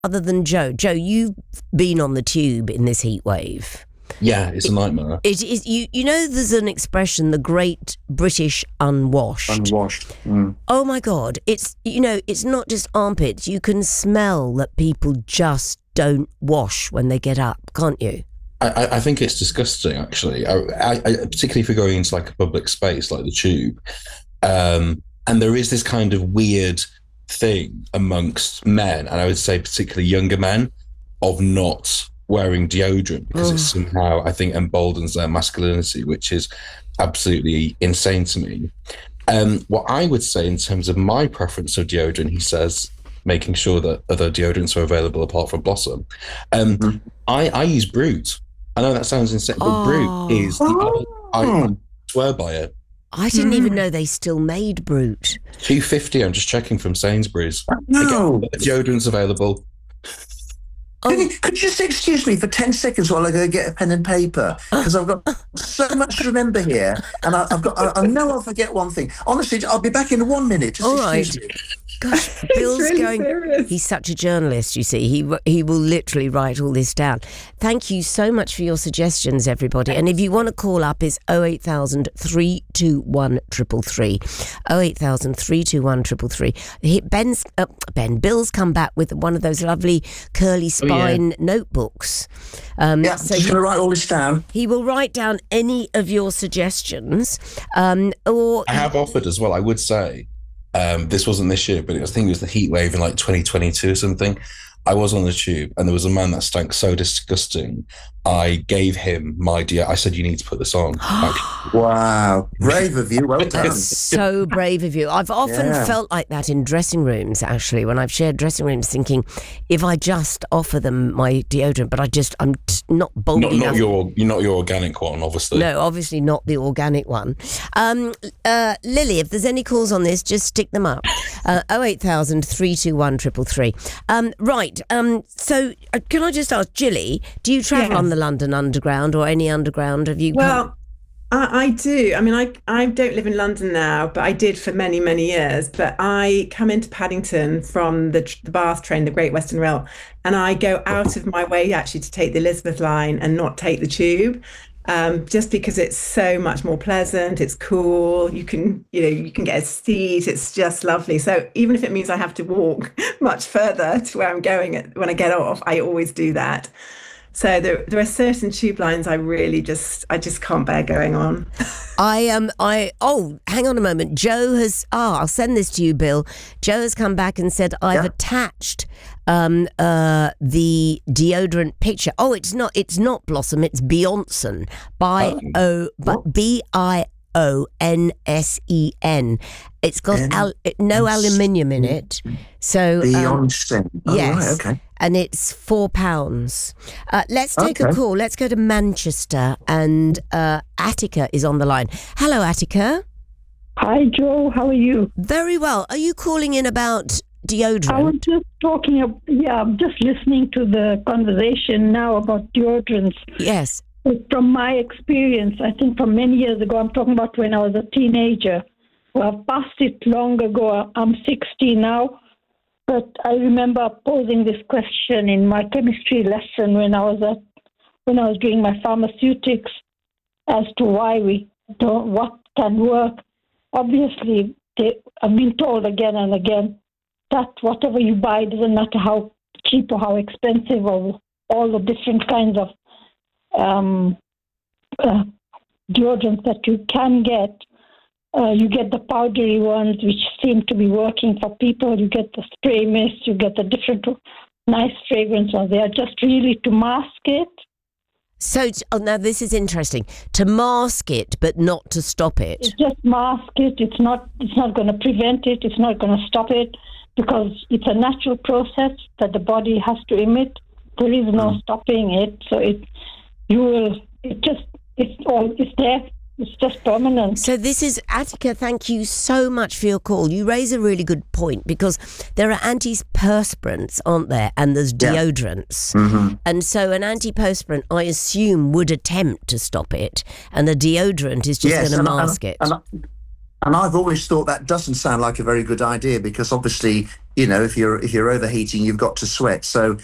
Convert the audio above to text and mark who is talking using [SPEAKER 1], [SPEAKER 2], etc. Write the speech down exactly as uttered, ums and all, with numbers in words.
[SPEAKER 1] other than Joe. Joe, you've been on the tube in this heat wave.
[SPEAKER 2] Yeah, it's a nightmare.
[SPEAKER 1] It is. You you know, there's an expression, the Great British Unwashed.
[SPEAKER 3] Unwashed. Mm.
[SPEAKER 1] Oh my God! It's you know, it's not just armpits. You can smell that people just don't wash when they get up, can't you?
[SPEAKER 2] I, I think it's disgusting, actually. I, I, I, particularly if you're going into like a public space like the tube, um, and there is this kind of weird thing amongst men, and I would say particularly younger men, of not wearing deodorant because
[SPEAKER 1] Ugh.
[SPEAKER 2] it somehow, I think, emboldens their masculinity, which is absolutely insane to me. Um, what I would say in terms of my preference of deodorant, he says, making sure that other deodorants are available apart from Blossom. Um,
[SPEAKER 3] Mm.
[SPEAKER 2] I, I use Brute. I know that sounds insane, but
[SPEAKER 1] Oh.
[SPEAKER 2] Brute is the, I, I swear by it.
[SPEAKER 1] I didn't
[SPEAKER 3] Mm.
[SPEAKER 1] even know they still made Brute.
[SPEAKER 2] two fifty, I'm just checking from Sainsbury's.
[SPEAKER 3] No.
[SPEAKER 2] Again, deodorant's available.
[SPEAKER 3] Could,
[SPEAKER 1] Oh,
[SPEAKER 3] you, could you just excuse me for ten seconds while I go get a pen and paper? Because I've got so much to remember here. And I, I've got, I, I know I'll forget one thing. Honestly, I'll be back in one minute. Just
[SPEAKER 1] All
[SPEAKER 3] excuse
[SPEAKER 1] right.
[SPEAKER 3] me.
[SPEAKER 1] gosh, Bill's
[SPEAKER 4] really
[SPEAKER 1] going.
[SPEAKER 4] serious.
[SPEAKER 1] He's such a journalist. You see, he w- he will literally write all this down. Thank you so much for your suggestions, everybody. And if you want to call up, it's oh eight thousand, three two one, three three three. oh eight thousand, three two one, three three three. Ben's uh, Ben Bill's come back with one of those lovely curly spine notebooks. Um,
[SPEAKER 3] Yeah,
[SPEAKER 1] so
[SPEAKER 3] just
[SPEAKER 1] he,
[SPEAKER 3] going to write all this down.
[SPEAKER 1] he will write down any of your suggestions, um, or
[SPEAKER 2] I have offered as well, I would say, um, this wasn't this year, but it was, I think it was the heat wave in like twenty twenty-two or something. I was on the tube and there was a man that stank so disgusting. I gave him my idea. I said, you need to put this on. Like,
[SPEAKER 3] Wow. Brave of you. Well done.
[SPEAKER 1] That's so brave of you. I've often
[SPEAKER 3] Yeah.
[SPEAKER 1] felt like that in dressing rooms, actually, when I've shared dressing rooms, thinking, if I just offer them my deodorant, but I just, I'm t- not bold
[SPEAKER 2] not,
[SPEAKER 1] enough.
[SPEAKER 2] not your, you're not your organic one, obviously.
[SPEAKER 1] No, obviously not the organic one. Um, uh, Lily, if there's any calls on this, just stick them up. Uh, oh eight thousand, three two one, three three three. Um, right. Um, so uh, can I just ask, Jilly, do you travel
[SPEAKER 4] Yes.
[SPEAKER 1] on the London Underground or any underground? Have you?
[SPEAKER 4] Well, I, I do. I mean, I I don't live in London now, but I did for many, many years. But I come into Paddington from the, the Bath train, the Great Western Rail, and I go out of my way actually to take the Elizabeth line and not take the tube. Um, just because it's so much more pleasant, it's cool. You can, you know, you can get a seat. It's just lovely. So even if it means I have to walk much further to where I'm going at, when I get off, I always do that. So there, there are certain tube lines I really just, I just can't bear going on.
[SPEAKER 1] I um I oh hang on a moment. Joe has ah I'll send this to you, Bill. Joe has come back and said I've
[SPEAKER 3] Yeah.
[SPEAKER 1] attached um uh the deodorant picture. Oh, it's not it's not Blossom. It's Beyonce. By O but B I O N S E N. It's got
[SPEAKER 3] N-
[SPEAKER 1] al- no aluminium in it. So um,
[SPEAKER 3] Beyonce. Oh,
[SPEAKER 1] yes.
[SPEAKER 3] right, okay.
[SPEAKER 1] and it's four pounds. Uh, let's take a
[SPEAKER 3] Okay.
[SPEAKER 1] call. Let's go to Manchester, and uh, Attica is on the line. Hello, Attica.
[SPEAKER 5] Hi, Joe. How are you?
[SPEAKER 1] Very well. Are you calling in about
[SPEAKER 5] I was
[SPEAKER 1] deodorant?
[SPEAKER 5] just talking, ab- yeah, I'm just listening to the conversation now about deodorants.
[SPEAKER 1] Yes.
[SPEAKER 5] From my experience, I think from many years ago, I'm talking about when I was a teenager. Well, I've passed it long ago. I'm sixty now. But I remember posing this question in my chemistry lesson when I was at, when I was doing my pharmaceutics as to why we don't, what can work. Obviously, they, I've been told again and again that whatever you buy, doesn't matter how cheap or how expensive or all the different kinds of um, uh, deodorants that you can get. Uh, you get the powdery ones, which seem to be working for people. You get the spray mist. You get the different nice fragrance ones. They are just really to mask it.
[SPEAKER 1] So, t- oh, now this is interesting. To mask it, but not to stop it.
[SPEAKER 5] It's just mask it. It's not. It's not going to prevent it. It's not going to stop it because it's a natural process that the body has to emit. There is no stopping it. So it, you will. It just. It's all. It's there. It's just permanent.
[SPEAKER 1] So this is, Attica, thank you so much for your call. You raise a really good point because there are antiperspirants, aren't there? And there's
[SPEAKER 3] Yeah.
[SPEAKER 1] deodorants.
[SPEAKER 3] Mm-hmm.
[SPEAKER 1] And so an antiperspirant, I assume, would attempt to stop it. And the deodorant is just going to
[SPEAKER 3] and,
[SPEAKER 1] mask
[SPEAKER 3] and,
[SPEAKER 1] it.
[SPEAKER 3] And, and I've always thought that doesn't sound like a very good idea because obviously you know, if you're if you're overheating, you've got to sweat. So